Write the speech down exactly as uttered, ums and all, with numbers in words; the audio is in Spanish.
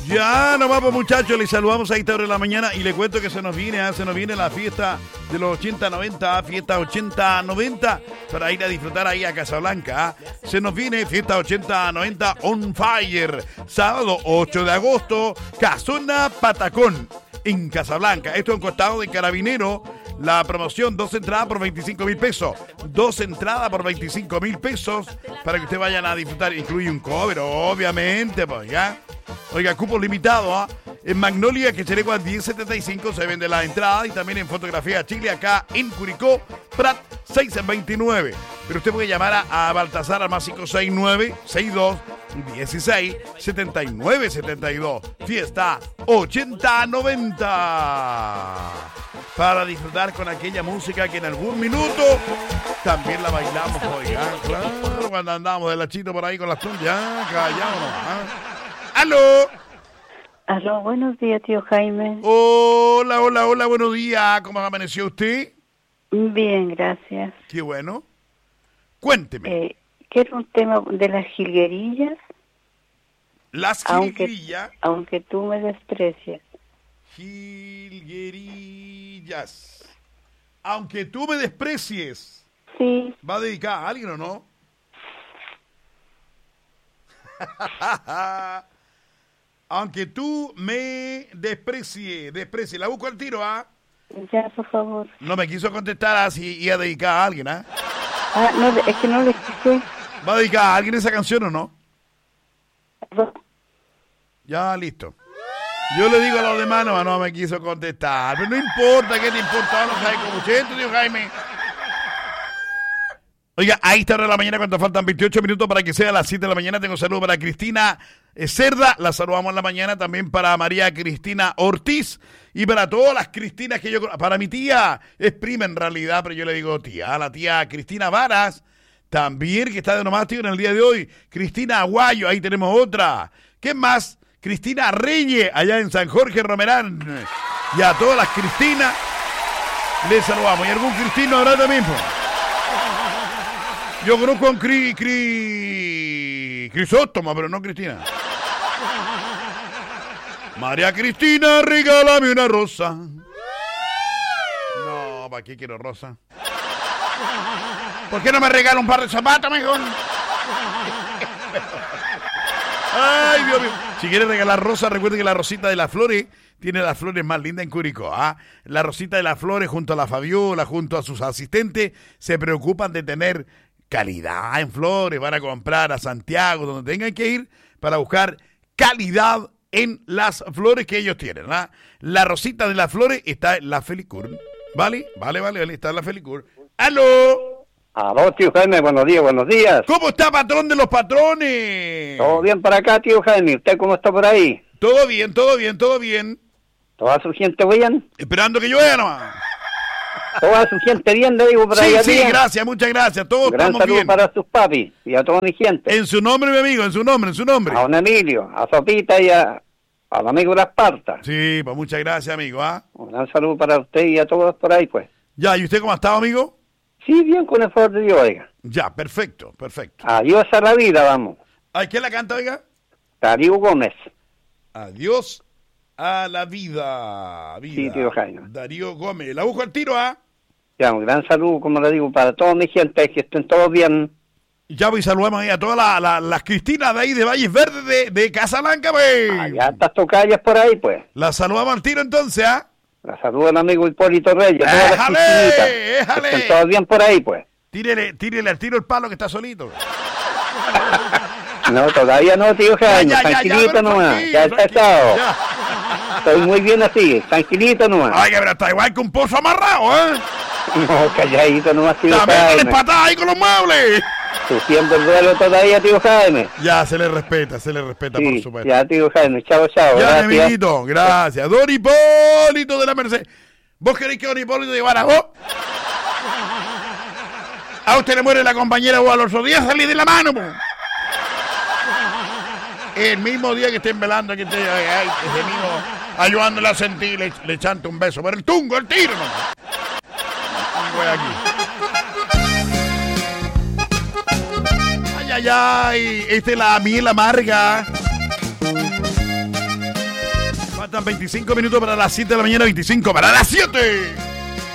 Ya nos vamos, muchachos, les saludamos a esta hora de la mañana y le cuento que se nos viene, ¿eh? se nos viene la fiesta de los ochenta noventa, fiesta ochenta noventa, para ir a disfrutar ahí a Casablanca. ¿eh? Se nos viene fiesta ochenta noventa on fire, sábado ocho de agosto, Casona Patacón, en Casablanca. Esto en costado de Carabinero. La promoción, dos entradas por veinticinco mil pesos. Dos entradas por veinticinco mil pesos para que ustedes vayan a disfrutar. Incluye un cover, obviamente, pues, ¿ya? Oiga, cupo limitado, ¿ah? ¿eh? En Magnolia, que Cherecua diez setenta y cinco se vende la entrada y también en Fotografía Chile, acá en Curicó, Prat seiscientos veintinueve. Pero usted puede llamar a, a Baltasar al más cinco seis nueve, sesenta y dos, dieciséis, setenta y nueve, setenta y dos. Fiesta ochenta noventa. Para disfrutar con aquella música que en algún minuto también la bailamos, oiga. Claro, cuando andamos de la chito por ahí con las tundas, ya, callámonos. ¿eh? ¡Aló! Aló, buenos días, tío Jaime. Hola, hola, hola, buenos días. ¿Cómo amaneció usted? Bien, gracias. Qué bueno. Cuénteme. Eh, quiero un tema de las jilguerillas. Las aunque, jilguerillas. Aunque tú me desprecias. Jilguerillas. Aunque tú me desprecies. Sí. ¿Va a dedicar a alguien o no? Aunque tú me desprecies, desprecie. La busco al tiro, ¿ah? ¿eh? Ya, por favor. No me quiso contestar así y a dedicar a alguien, ¿ah? ¿eh? Ah, no, es que no le escuché. ¿Va a dedicar a alguien esa canción o no? No. Ya, listo. Yo le digo a los demás, no, no me quiso contestar. Pero no importa, ¿qué te importa? No sabes cómo siento, tío Jaime. Oiga, a esta hora de la mañana, cuando faltan veintiocho minutos para que sea las siete de la mañana, tengo saludos para Cristina Cerda, la saludamos en la mañana, también para María Cristina Ortiz y para todas las Cristinas que yo conozco. Para mi tía, es prima en realidad, pero yo le digo tía, a la tía Cristina Varas, también que está de nomástico en el día de hoy, Cristina Aguayo, ahí tenemos otra. ¿Qué más? Cristina Reyes, allá en San Jorge Romerán. Y a todas las Cristinas les saludamos. ¿Y algún cristino ahora también? Yo conozco a un cri, cri, Crisóstomo, pero no Cristina. María Cristina, regálame una rosa. No, ¿para qué quiero rosa? ¿Por qué no me regala un par de zapatos, mejor? Ay, Dios mío. Si quieres regalar rosa, recuerde que la Rosita de las Flores tiene las flores más lindas en Curicó. ¿ah? La Rosita de las Flores, junto a la Fabiola, junto a sus asistentes, se preocupan de tener calidad en flores. Van a comprar a Santiago, donde tengan que ir, para buscar calidad en las flores que ellos tienen. ¿ah? La Rosita de las Flores está en la Felicur. ¿Vale? Vale, vale, vale. Está en la Felicur. ¡Aló! Aló, tío Jaime, buenos días, buenos días. ¿Cómo está, patrón de los patrones? Todo bien para acá, tío Jaime. ¿Usted cómo está por ahí? Todo bien, todo bien, todo bien. ¿Toda su gente bien? Esperando que llueva nomás. Toda su gente bien, le digo por sí, ahí. Sí, sí, bien. gracias, muchas gracias. Todos Gran estamos saludo bien. Para sus papis y a toda mi gente. En su nombre, mi amigo, en su nombre, en su nombre. A don Emilio, a Sopita y a, al amigo Las Partas. Sí, pues muchas gracias, amigo. ¿ah? Un gran saludo para usted y a todos por ahí, pues. Ya, ¿y usted cómo ha estado, amigo? Sí, bien, con el favor de Dios, oiga. Ya, perfecto, perfecto. Adiós a la vida, vamos. ¿Ay, quién la canta, oiga? Darío Gómez. Adiós a la vida. vida. Sí, tío Jaime. Darío Gómez. La busco al tiro, ¿ah? Ya, un gran saludo, como le digo, para toda mi gente, que estén todos bien. Ya, pues saludamos ahí a todas la, la, las Cristinas de ahí de Valles Verdes de, de Casablanca, pues. Allá estas tocallas por ahí, pues. La saludamos al tiro entonces, ¿ah? La saludo al amigo Hipólito Reyes. ¡Éjale! ¡Éjale! Estén todos bien por ahí, pues. Tírele, tírele al tiro el palo que está solito. No, todavía no, tío Jaime. Ya, ya, tranquilito ya, nomás. Tranquilo, ya está echado. Estoy muy bien así. Tranquilito nomás. Ay, pero está igual que un pozo amarrado, ¿eh? No, calladito nomás, tío También Jaime. También patada ahí con los muebles. Sufriendo el duelo todavía, tío Jaime. Ya, se le respeta, se le respeta, sí, por supuesto. Ya, tío Jaime. Chao, chao. Ya, gracias. mi amiguito, gracias. Don Hipólito de la Merced. ¿Vos queréis que Don Hipólito llevara a vos? A usted le muere la compañera o a los días salí de la mano, po. El mismo día que estén velando, que esté ay, ese mismo ayudándole a sentir, le, le chante un beso. Pero el tungo, el tiro, no. Voy aquí. Ay, ay, ay. Esta es la miel amarga. Faltan veinticinco minutos para las siete de la mañana, veinticinco para las siete.